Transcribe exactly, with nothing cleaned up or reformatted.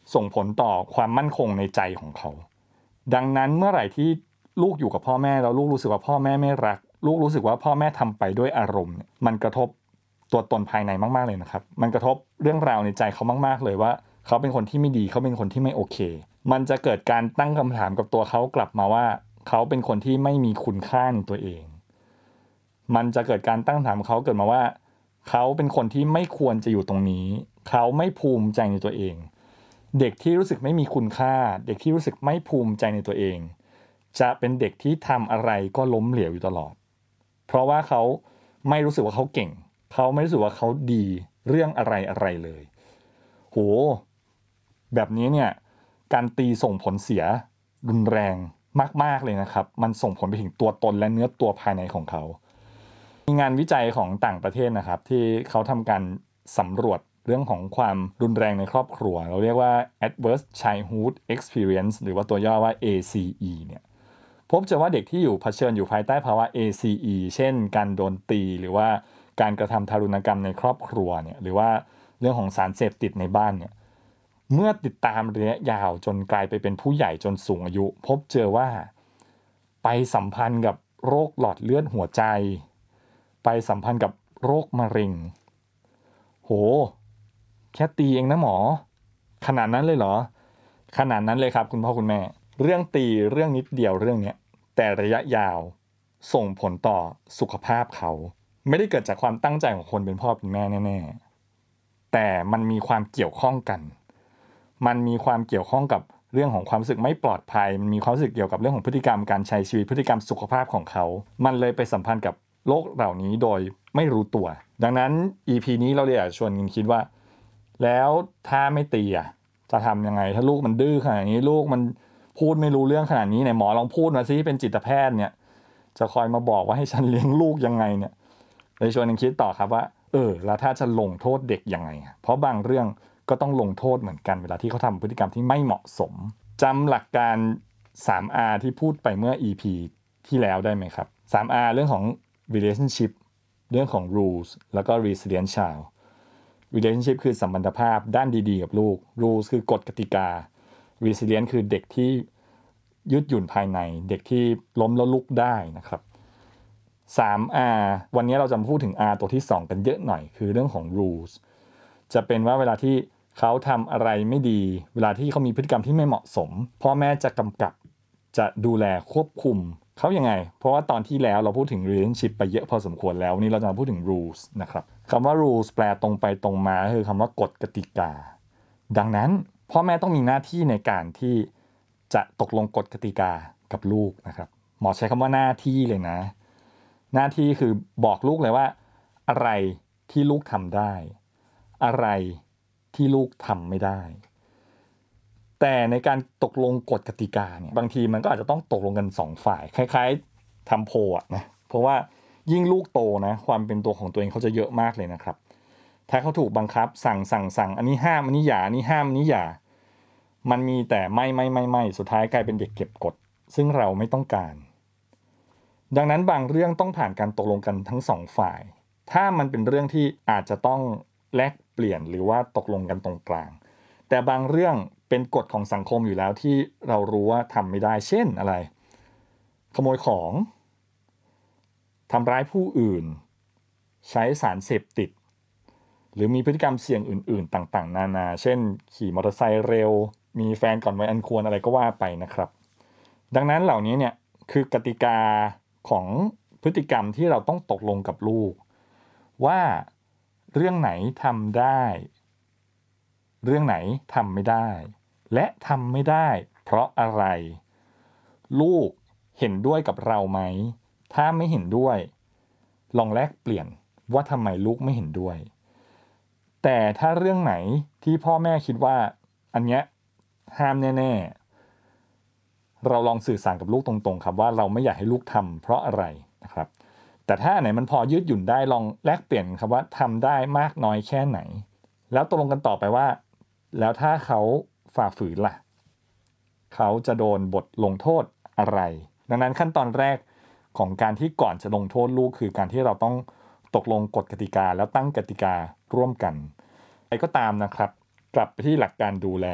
ส่งผลต่อความมั่นคงในใจของเขาดังนั้นเมื่อไหร่ที่ลูกอยู่กับพ่อแม่แล้วลูกรู้สึกว่าพ่อแม่ไม่รักลูกรู้สึกว่าพ่อแม่ทำไปด้วยอารมณ์มันกระทบตัวตนภายในมากๆเลยนะครับมันกระทบเรื่องราวในใจเขามากๆเลยว่าเขาเป็นคนที่ไม่ดีเขาเป็นคนที่ไม่โอเคมันจะเกิดการตั้งคำถามกับตัวเขากลับมาว่าเขาเป็นคนที่ไม่มีคุณค่าในตัวเองมันจะเกิดการตั้งคำถามเขาเกิดมาว่าเขาเป็นคนที่ไม่ควรจะอยู่ตรงนี้เขาไม่ภูมิใจในตัวเองเด็กที่รู้สึกไม่มีคุณค่าเด็กที่รู้สึกไม่ภูมิใจในตัวเองจะเป็นเด็กที่ทำอะไรก็ล้มเหลวอยู่ตลอดเพราะว่าเขาไม่รู้สึกว่าเขาเก่งเขาไม่รู้สึกว่าเขาดีเรื่องอะไรอะไรเลยโหแบบนี้เนี่ยการตีส่งผลเสียรุนแรงมากๆเลยนะครับมันส่งผลไปถึงตัวตนและเนื้อตัวภายในของเขามีงานวิจัยของต่างประเทศนะครับที่เขาทำการสำรวจเรื่องของความรุนแรงในครอบครัวเราเรียกว่า adverse childhood experience หรือว่าตัวย่อว่า เอ ซี อี เนี่ยพบเจอว่าเด็กที่อยู่เผชิญอยู่ภายใต้ภาวะ เอ ซี อี เช่นการโดนตีหรือว่าการกระทำทารุณกรรมในครอบครัวเนี่ยหรือว่าเรื่องของสารเสพติดในบ้านเนี่ยเมื่อติดตามระยะยาวจนกลายไปเป็นผู้ใหญ่จนสูงอายุพบเจอว่าไปสัมพันธ์กับโรคหลอดเลือดหัวใจไปสัมพันธ์กับโรคมะเร็งโหแค่ตีเองนะหมอขนาดนั้นเลยเหรอขนาดนั้นเลยครับคุณพ่อคุณแม่เรื่องตีเรื่องนิดเดียวเรื่องนี้แต่ระยะยาวส่งผลต่อสุขภาพเขาไม่ได้เกิดจากความตั้งใจของคนเป็นพ่อเป็นแม่แน่ๆแต่มันมีความเกี่ยวข้องกันมันมีความเกี่ยวข้องกับเรื่องของความรู้สึกไม่ปลอดภัยมันมีความรู้สึกเกี่ยวกับเรื่องของพฤติกรรมการใช้ชีวิตพฤติกรรมสุขภาพของเขามันเลยไปสัมพันธ์กับโรคเหล่านี้โดยไม่รู้ตัวดังนั้น อี พี นี้เราเลยอยากชวนกันคิดว่าแล้วถ้าไม่ตีอ่ะจะทำยังไงถ้าลูกมันดื้อขนาดนี้ลูกมันพูดไม่รู้เรื่องขนาดนี้ไหนหมอลองพูดมาซิเป็นจิตแพทย์เนี่ยจะคอยมาบอกว่าให้ฉันเลี้ยงลูกยังไงเนี่ยเลยชวนกันคิดต่อครับว่าเออแล้วถ้าจะลงโทษเด็กยังไงเพราะบางเรื่องก็ต้องลงโทษเหมือนกันเวลาที่เขาทำพฤติกรรมที่ไม่เหมาะสมจำหลักการ ทรี อาร์ ที่พูดไปเมื่อ อี พี ที่แล้วได้ไหมครับ ทรี อาร์ เรื่องของ relationship เรื่องของ rules แล้วก็ resilient child relationship คือสัมพันธภาพด้านดีๆกับลูก rules คือกฎกติกา resilient คือเด็กที่ยืดหยุ่นภายในเด็กที่ล้มแล้วลุกได้นะครับ ทรี อาร์ วันนี้เราจะมาพูดถึง R ตัวที่สองกันเยอะหน่อยคือเรื่องของ rules จะเป็นว่าเวลาที่เขาทำอะไรไม่ดีเวลาที่เขามีพฤติกรรมที่ไม่เหมาะสมพ่อแม่จะกำกับจะดูแลควบคุมเขายังไงเพราะว่าตอนที่แล้วเราพูดถึง relationship ไปเยอะพอสมควรแล้ววันนี้เราจะมาพูดถึง rules นะครับคำว่า rules แปลตรงไปตรงมาคือคำว่ากฎกติกาดังนั้นพ่อแม่ต้องมีหน้าที่ในการที่จะตกลงกฎกติกากับลูกนะครับหมอใช้คำว่าหน้าที่เลยนะหน้าที่คือบอกลูกเลยว่าอะไรที่ลูกทำได้อะไรที่ลูกทำไม่ได้แต่ในการตกลงกฎกติกาเนี่ยบางทีมันก็อาจจะต้องตกลงกันสองฝ่ายคล้ายๆทำโพลอะนะเพราะว่ายิ่งลูกโตนะความเป็นตัวของตัวเองเขาจะเยอะมากเลยนะครับถ้าเขาถูกบังคับสั่งสั่งสั่งอันนี้ห้ามอันนี้อย่าอันนี้ห้ามอันนี้อย่ามันมีแต่ไม่ไม่ไม่ไม่สุดท้ายกลายเป็นเด็กเก็บกดซึ่งเราไม่ต้องการดังนั้นบางเรื่องต้องผ่านการตกลงกันทั้งสองฝ่ายถ้ามันเป็นเรื่องที่อาจจะต้องแลกเปลี่ยนหรือว่าตกลงกันตรงกลางแต่บางเรื่องเป็นกฎของสังคมอยู่แล้วที่เรารู้ว่าทำไม่ได้เช่นอะไรขโมยของทำร้ายผู้อื่นใช้สารเสพติดหรือมีพฤติกรรมเสี่ยงอื่นๆต่างๆนานาเช่นขี่มอเตอร์ไซค์เร็วมีแฟนก่อนวัยอันควรอะไรก็ว่าไปนะครับดังนั้นเหล่านี้เนี่ยคือกติกาของพฤติกรรมที่เราต้องตกลงกับลูกว่าเรื่องไหนทำได้เรื่องไหนทำไม่ได้และทำไม่ได้เพราะอะไรลูกเห็นด้วยกับเราไหมถ้าไม่เห็นด้วยลองแลกเปลี่ยนว่าทำไมลูกไม่เห็นด้วยแต่ถ้าเรื่องไหนที่พ่อแม่คิดว่าอันเนี้ยห้ามแน่ๆเราลองสื่อสารกับลูกตรงๆครับว่าเราไม่อยากให้ลูกทำเพราะอะไรนะครับแต่ถ้าอันไหนมันพอยืดหยุ่นได้ลองแลกเปลี่ยนครับว่าทำได้มากน้อยแค่ไหนแล้วตกลงกันต่อไปว่าแล้วถ้าเขาฝ่าฝืนล่ะเขาจะโดนบทลงโทษอะไรดังนั้นขั้นตอนแรกของการที่ก่อนจะลงโทษลูกคือการที่เราต้องตกลงกฎกติกาแล้วตั้งกติการ่วมกันอะไรก็ตามนะครับกลับไปที่หลักการดูแล